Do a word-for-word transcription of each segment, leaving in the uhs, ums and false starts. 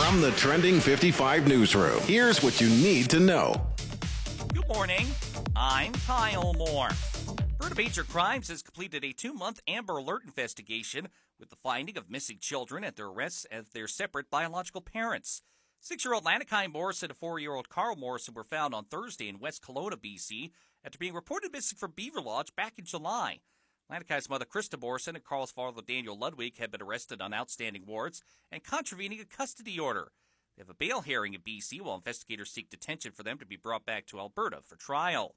From the Trending fifty-five newsroom, here's what you need to know. Good morning. I'm Kyle Moore. Alberta Major Crimes has completed a two-month Amber Alert investigation with the finding of missing children and their arrests as their separate biological parents. Six-year-old Lanakai Morrison and four-year-old Carl Morrison were found on Thursday in West Kelowna, B C, after being reported missing from Beaver Lodge back in July. Lanakai's mother, Krista Morrison, and Carl's father, Daniel Ludwig, had been arrested on outstanding warrants and contravening a custody order. They have a bail hearing in B C while investigators seek detention for them to be brought back to Alberta for trial.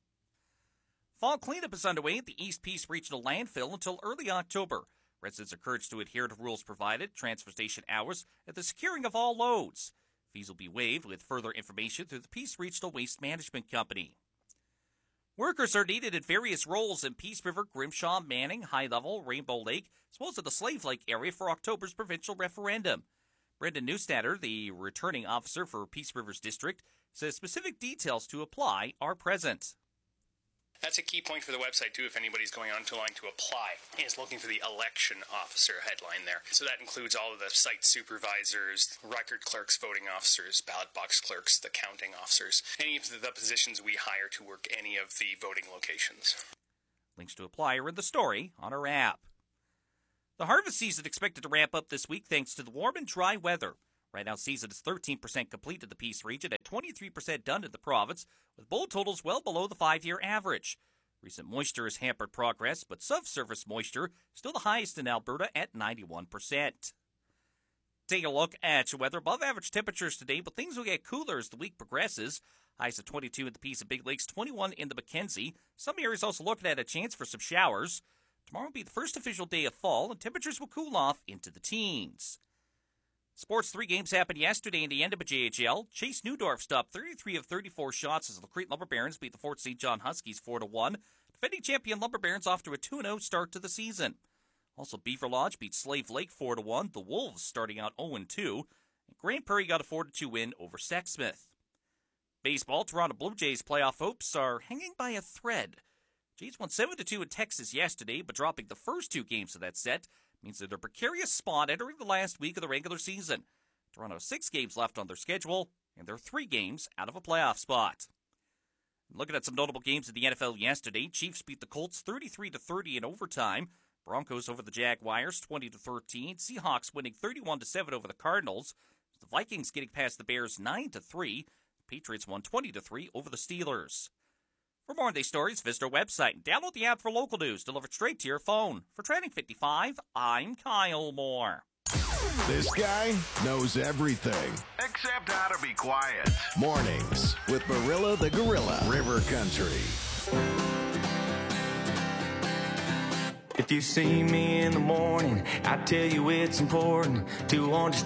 Fall cleanup is underway at the East Peace Regional Landfill until early October. Residents are encouraged to adhere to rules provided, transfer station hours, and the securing of all loads. Fees will be waived with further information through the Peace Regional Waste Management Company. Workers are needed in various roles in Peace River, Grimshaw, Manning, High Level, Rainbow Lake, as well as in the Slave Lake area for October's provincial referendum. Brendan Newstatter, the returning officer for Peace River's district, says specific details to apply are present. That's a key point for the website, too, if anybody's going on to line to apply, is looking for the election officer headline there. So that includes all of the site supervisors, record clerks, voting officers, ballot box clerks, the counting officers, any of the positions we hire to work any of the voting locations. Links to apply are in the story on our app. The harvest season expected to ramp up this week thanks to the warm and dry weather. Right now, season is thirteen percent complete in the Peace region and twenty-three percent done in the province, with bowl totals well below the five-year average. Recent moisture has hampered progress, but subsurface moisture still the highest in Alberta at ninety-one percent. Take a look at your weather. Above average temperatures today, but things will get cooler as the week progresses. Highs of twenty-two in the Peace and Big Lakes, twenty-one in the Mackenzie. Some areas also looking at a chance for some showers. Tomorrow will be the first official day of fall, and temperatures will cool off into the teens. Sports three games happened yesterday in the end of a J H L. Chase Newdorf stopped thirty-three of thirty-four shots as the Crete Lumber Barons beat the Fort Saint John Huskies four to one. Defending champion Lumber Barons off to a two and oh start to the season. Also, Beaver Lodge beat Slave Lake four to one. The Wolves starting out oh and two. And Grand Prairie got a four to two win over Sexsmith. Baseball, Toronto Blue Jays playoff hopes are hanging by a thread. Jays won seven to two in Texas yesterday, but dropping the first two games of that set means they're in a precarious spot entering the last week of the regular season. Toronto has six games left on their schedule, and they're three games out of a playoff spot. Looking at some notable games in the N F L yesterday, Chiefs beat the Colts thirty-three to thirty in overtime. Broncos over the Jaguars twenty to thirteen. Seahawks winning thirty-one to seven over the Cardinals. The Vikings getting past the Bears nine to three. Patriots won twenty to three over the Steelers. For more on these stories, visit our website and download the app for local news delivered straight to your phone. For Trending fifty-five, I'm Kyle Moore. This guy knows everything except how to be quiet. Mornings with Barilla the Gorilla, River Country. If you see me in the morning, I tell you it's important to understand.